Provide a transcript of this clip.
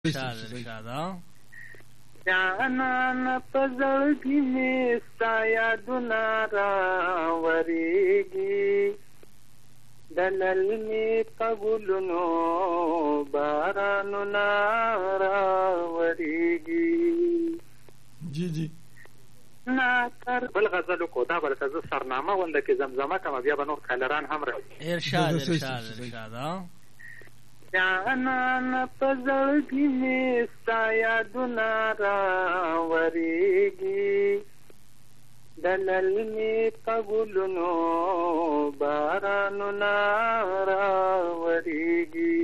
ارشاد جانان پزړګي مې ستا یادونه راورېږي دلل مې په ګلونو بارانونه راورېږي جی ناکر بل غزل کو دا ورته ز سرنامه ونده کې زمزمه کما بیا به نور کالران هم راځي. ارشاد جانان پزړګي مې ستا یادونه راورېږي دلل مې په ګلونو بارانونه راورېږي